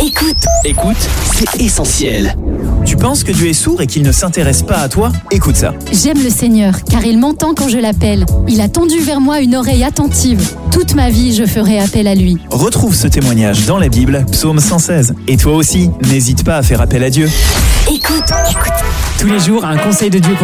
Écoute, c'est essentiel. Tu penses que Dieu est sourd et qu'il ne s'intéresse pas à toi? Écoute ça. J'aime le Seigneur, car il m'entend quand je l'appelle. Il a tendu vers moi une oreille attentive. Toute ma vie, je ferai appel à lui. Retrouve ce témoignage dans la Bible, Psaume 116. Et toi aussi, n'hésite pas à faire appel à Dieu. Écoute. Tous les jours, un conseil de Dieu